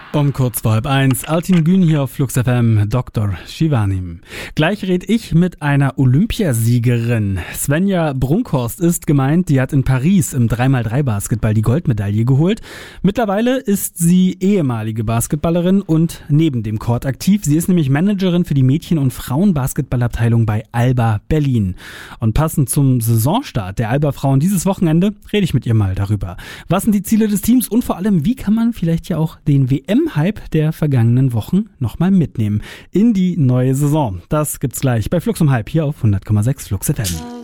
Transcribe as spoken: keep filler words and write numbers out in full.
Um kurz vor halb eins, Altin Gün hier auf Flux F M, Doktor Shivanim. Gleich red ich mit einer Olympiasiegerin. Svenja Brunkhorst ist gemeint, die hat in Paris im drei mal drei Basketball die Goldmedaille geholt. Mittlerweile ist sie ehemalige Basketballerin und neben dem Court aktiv. Sie ist nämlich Managerin für die Mädchen- und Frauenbasketballabteilung bei Alba Berlin. Und passend zum Saisonstart der Alba Frauen dieses Wochenende rede ich mit ihr mal darüber. Was sind die Ziele des Teams und vor allem, wie kann man vielleicht ja auch den W M-Hype der vergangenen Wochen nochmal mitnehmen in die neue Saison? Das gibt's gleich bei Flux um halb hier auf hundert Komma sechs Flux F M.